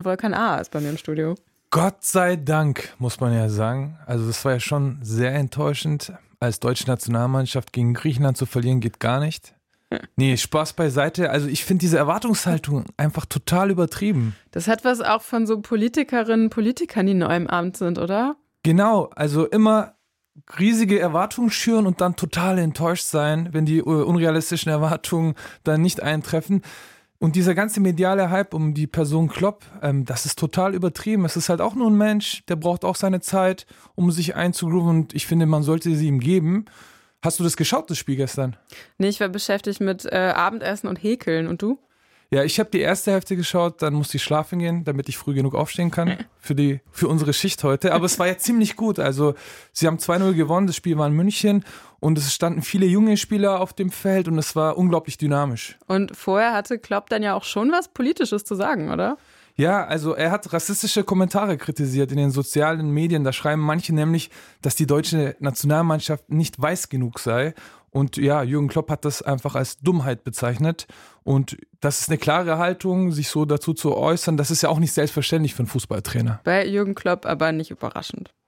Volkan A. ist bei mir im Studio. Gott sei Dank, muss man ja sagen. Also das war ja schon sehr enttäuschend. Als deutsche Nationalmannschaft gegen Griechenland zu verlieren, geht gar nicht. Nee, Spaß beiseite. Also ich finde diese Erwartungshaltung einfach total übertrieben. Das hat was auch von so Politikerinnen, Politikern, die neu im Amt sind, oder? Genau, also immer riesige Erwartungen schüren und dann total enttäuscht sein, wenn die unrealistischen Erwartungen dann nicht eintreffen. Und dieser ganze mediale Hype um die Person Klopp, das ist total übertrieben. Es ist halt auch nur ein Mensch, der braucht auch seine Zeit, um sich einzugrooven und ich finde, man sollte sie ihm geben. Hast du das geschaut, das Spiel gestern? Nee, ich war beschäftigt mit Abendessen und Häkeln. Und du? Ja, ich habe die erste Hälfte geschaut, dann musste ich schlafen gehen, damit ich früh genug aufstehen kann für unsere Schicht heute. Aber es war ja ziemlich gut. Also sie haben 2-0 gewonnen, das Spiel war in München und es standen viele junge Spieler auf dem Feld und es war unglaublich dynamisch. Und vorher hatte Klopp dann ja auch schon was Politisches zu sagen, oder? Ja, also er hat rassistische Kommentare kritisiert in den sozialen Medien. Da schreiben manche nämlich, dass die deutsche Nationalmannschaft nicht weiß genug sei. Und ja, Jürgen Klopp hat das einfach als Dummheit bezeichnet. Und das ist eine klare Haltung, sich so dazu zu äußern. Das ist ja auch nicht selbstverständlich für einen Fußballtrainer. Bei Jürgen Klopp aber nicht überraschend.